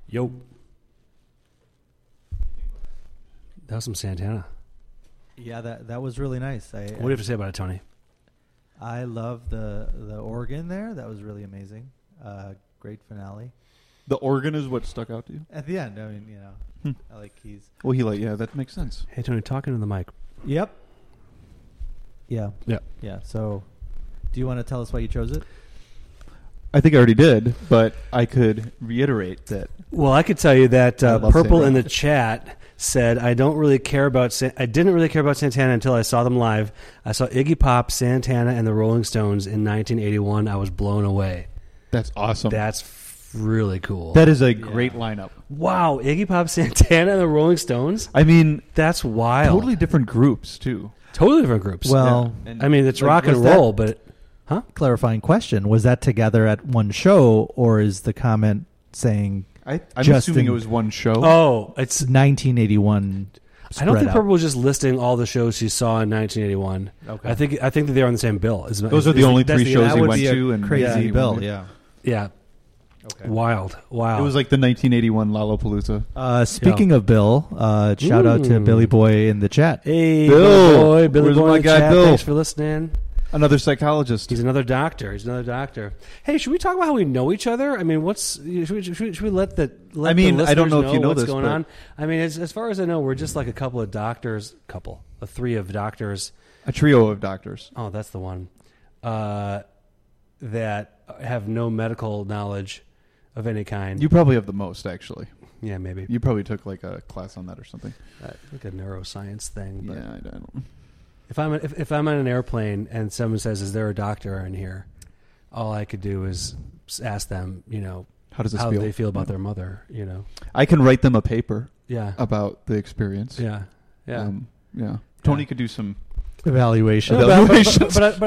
Yo. That was some Santana. Yeah, that was really nice. What do you have to say about it, Tony? I love the organ there. That was really amazing. Great finale. The organ is what stuck out to you? At the end, I mean, you know, I like keys. Well, yeah, that makes sense. Hey, Tony, talking to the mic. Yep. Yeah. Yeah. Yeah. So, do you want to tell us why you chose it? I think I already did, but I could reiterate that. Well, I could tell you that I love Purple Santana. in the chat said, I didn't really care about Santana until I saw them live. I saw Iggy Pop, Santana, and the Rolling Stones in 1981. I was blown away. That's awesome. That's really cool. That is a great lineup. Wow, Iggy Pop, Santana, and the Rolling Stones? I mean, that's wild. Totally different groups, too. Totally different groups. Well, yeah. I mean, it's like, rock and was that- roll, but... Huh? Clarifying question. Was that together at one show, or is the comment saying I'm just assuming in it was one show. Oh, it's... 1981 I don't think spread out? Purple was just listing all the shows she saw in 1981. Okay. I think that they're on the same bill. Those are the only that's three shows that he would went be a to. And crazy yeah, bill, yeah. Yeah. Okay. Wild. It was like the 1981 Lollapalooza. Speaking of Bill, shout out to Billy Boy in the chat. Hey, Bill. Billy Where's Boy my in the guy, chat. Bill? Thanks for listening. Another psychologist. He's another doctor. Hey, should we talk about how we know each other? I mean, should we let the I mean, the I don't know listeners if you know what's this, going but- on? I mean, as far as I know, we're just like a couple of doctors, a three of doctors. A trio of doctors. Oh, that's the one. That have no medical knowledge of any kind. You probably have the most, actually. Yeah, maybe. You probably took like a class on that or something. Like a neuroscience thing. But Yeah, I don't know. if I'm on an airplane and someone says, "Is there a doctor in here?" all I could do is ask them, How does this how feel? they feel about their mother. I can write them a paper Yeah. about the experience. Yeah. Yeah. Yeah. Tony could do some Evaluation. No, evaluations. but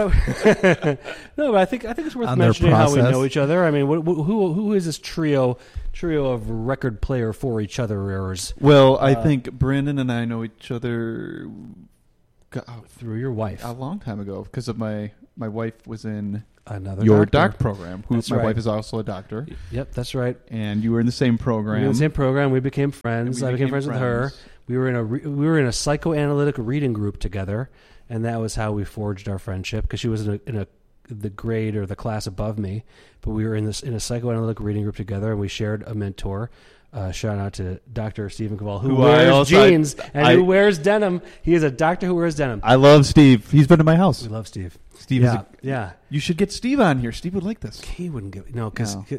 I think it's worth On their mentioning how we process. know each other. I mean, who is this trio of record player for each otherers? Well, I think Brandon and I know each other Through your wife. a long time ago because of my wife was in Another your doctor. doc program. Who That's my right. wife is also a doctor, Yep, that's right. and you were in the same We program. were in the same program. We became friends. And we I became became friends with her. We were in a psychoanalytic reading group together, and that was how we forged our friendship. Because she was in the grade or the class above me, but we were in a psychoanalytic reading group together, and we shared a mentor. Shout out to Dr. Stephen Cavall, who wears jeans and who wears denim. He is a doctor who wears denim. I love Steve. He's been to my house. We love Steve. Steve is Yeah. You should get Steve on here. Steve would like this. He wouldn't give because No.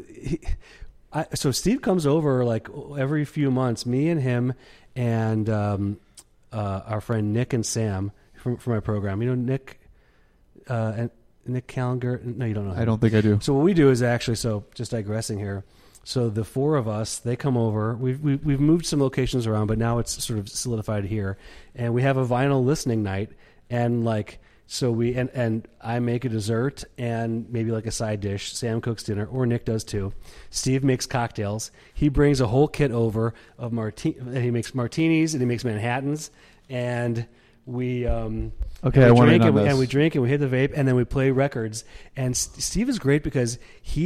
so Steve comes over like every few months. Me and him and our friend Nick and Sam from my program. Nick and Nick Callinger. No, you don't know him. I don't think I do. So what we do is actually, so just digressing here. So the four of us, they come over. We've moved some locations around, but now it's sort of solidified here, and we have a vinyl listening night, and like. So and I make a dessert and maybe like a side dish. Sam cooks dinner, or Nick does too. Steve makes cocktails. He brings a whole kit over of and he makes martinis and he makes Manhattans, and we Okay, I want to know this. and we drink and we hit the vape and then we play records. And Steve is great because he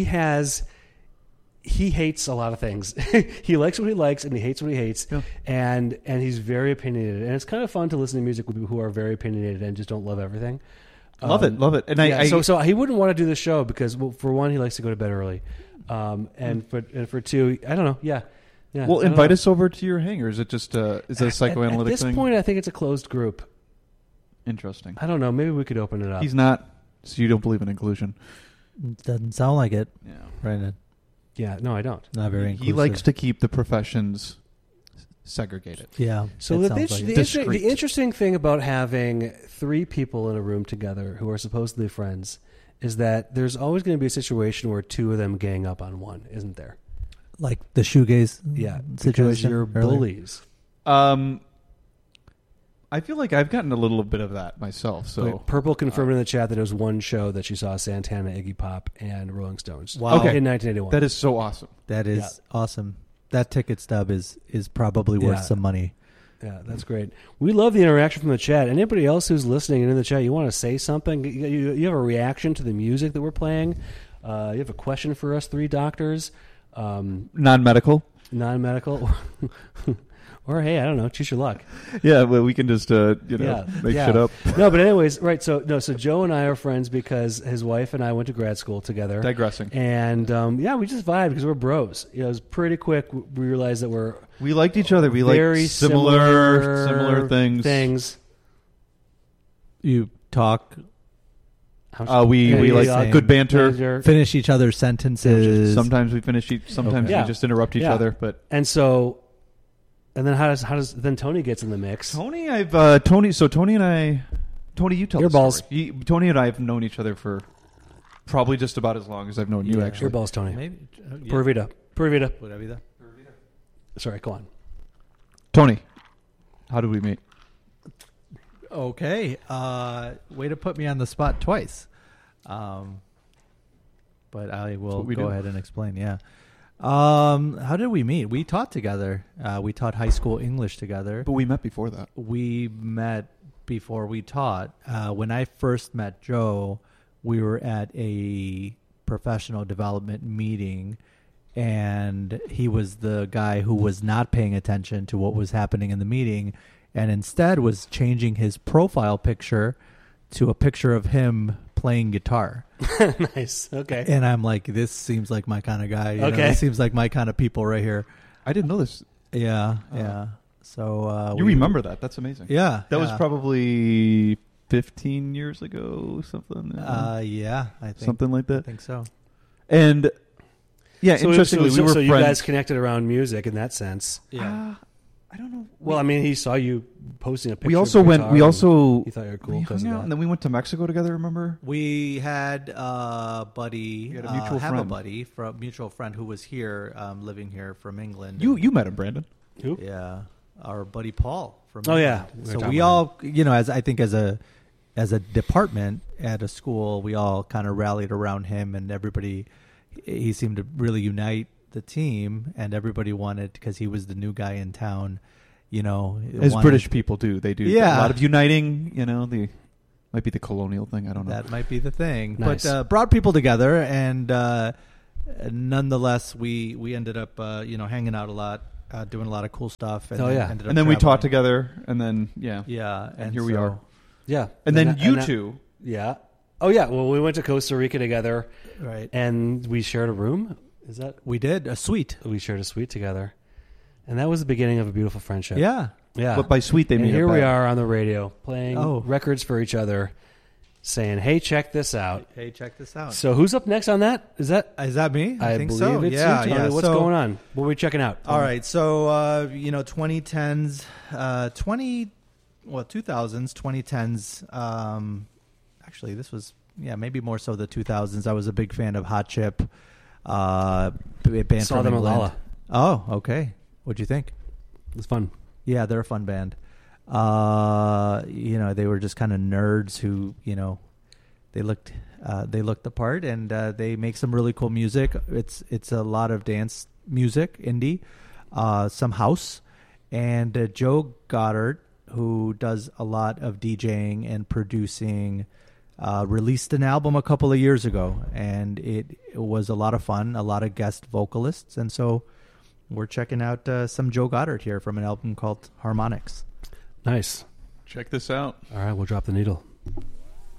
hates a lot of things. He likes what he likes and he hates what he hates. Yeah. And he's very opinionated. And it's kind of fun to listen to music with people who are very opinionated and just don't love everything. Love it. And so he wouldn't want to do the show because, well, for one, he likes to go to bed early. And for two, I don't know. Yeah. Well, invite us over to your hangar. Is it just is it a psychoanalytic At this thing? point, I think it's a closed group. Interesting. I don't know. Maybe we could open it up. He's not. So you don't believe in inclusion? Doesn't sound like it. Yeah. Right. Yeah. No, I don't. Not very He inclusive. likes to keep the professions segregated. Yeah. So it the, sounds like it. Discreet. the interesting thing about having three people in a room together who are supposedly friends is that there's always going to be a situation where two of them gang up on one, isn't there? Like the shoegaze Because situation. you're earlier. bullies. I feel like I've gotten a little bit of that myself. So Like, Purple confirmed in the chat that it was one show that she saw Santana, Iggy Pop, and Rolling Stones. Wow. Okay. In 1981. that is so awesome. That is awesome. That ticket stub is probably worth Yeah. some money. Yeah, that's great. We love the interaction from the chat. Anybody else who's listening and in the chat, you want to say something? You have a reaction to the music that we're playing? You have a question for us three doctors? Non-medical. non-medical, or hey, I don't know, choose your luck. Yeah, well, we can just make shit up. No, but anyways, right? So Joe and I are friends because his wife and I went to grad school together. Digressing. And we just vibed because we're bros. It was pretty quick. We realized that we liked each other. We very liked similar things. You talk. We like good banter. Finish each other's sentences. Sometimes we finish. Sometimes we just interrupt each other. But and then how does then Tony gets in the mix? Tony, you tell your the balls. Story. Tony and I have known each other for probably just about as long as I've known you. Actually, your balls, Tony. Maybe. Pura vida. Pura vida. Sorry, go on. Tony, how did we meet? Okay. Way to put me on the spot twice. But I will go ahead and explain. Yeah. How did we meet? We taught together. We taught high school English together. But we met before that. We met before we taught. When I first met Joe, we were at a professional development meeting, and he was the guy who was not paying attention to what was happening in the meeting, and instead was changing his profile picture to a picture of him playing guitar. Nice. Okay. And I'm like, this seems like my kind of guy. You know, this seems like my kind of people right here. I didn't know this. Yeah. Yeah. So you remember that? That's amazing. Yeah. That was probably 15 years ago, something. Yeah, I think something like that. I think so. And interestingly, we were friends. So you guys connected around music in that sense. Yeah. I don't know. Well, I mean, he saw you posting a picture. We also went. We also. He thought you were cool because of that. And then we went to Mexico together. Remember? We had a buddy. We had a mutual friend. A buddy from mutual friend who was here, living here from England. You met him, Brandon. Who? Yeah, our buddy Paul from. Oh England. yeah. So we all, as I think as a department at a school, we all kind of rallied around him, and everybody. He seemed to really unite the team, and everybody wanted, because he was the new guy in town, as British people do. They do a Yeah. lot of uniting. The might be the colonial thing. I don't know. That might be the thing. Nice. But brought people together, and nonetheless, we ended up hanging out a lot, doing a lot of cool stuff. And ended up and then we traveling. taught together, and then yeah, and here we are. Yeah, and then you two. Yeah. Oh yeah. Well, we went to Costa Rica together, right? And we shared a room. Is that we did a suite? We shared a suite together, and that was the beginning of a beautiful friendship. Yeah. But by suite they mean. Here we are on the radio playing records for each other, saying, "Hey, check this out." Hey, check this out. So who's up next on that? Is that me? I think believe so. It's yeah. you, Tony. What's going on? What are we checking out? All right. So 2010s, 2000s, 2010s. Actually, this was maybe more so the 2000s. I was a big fan of Hot Chip. Band Saw from them at England. Lala. Oh, okay. What'd you think? It was fun. Yeah, they're a fun band. They were just kind of nerds who, they looked the part, and they make some really cool music. It's a lot of dance music, indie, some house, and Joe Goddard, who does a lot of DJing and producing, released an album a couple of years ago, and it was a lot of fun, a lot of guest vocalists, and so we're checking out some Joe Goddard here from an album called Harmonics. Nice. Check this out. All right, we'll drop the needle.